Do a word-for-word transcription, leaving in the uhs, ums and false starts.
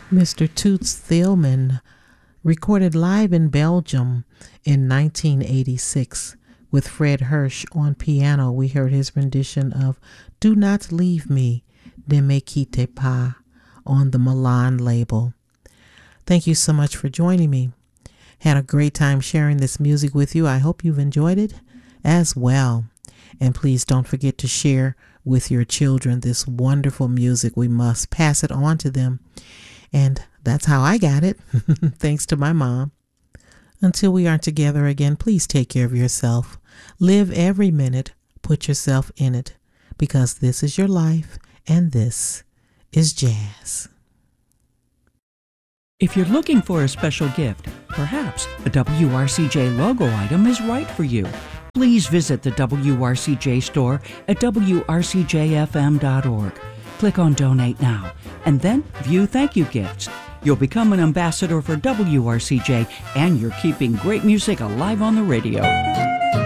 Mister Toots Thielman recorded live in Belgium in nineteen eighty-six with Fred Hirsch on piano. We heard his rendition of Do Not Leave Me, Ne Me Quitte Pas on the Milan label. Thank you so much for joining me. Had a great time sharing this music with you. I hope you've enjoyed it as well. And please don't forget to share with your children this wonderful music. We must pass it on to them. And that's how I got it, thanks to my mom. Until we are together again, please take care of yourself. Live every minute. Put yourself in it, because this is your life and this is jazz. If you're looking for a special gift, perhaps a W R C J logo item is right for you. Please visit the W R C J store at W R C J F M dot org. Click on Donate Now, and then view thank you gifts. You'll become an ambassador for W R C J, and you're keeping great music alive on the radio.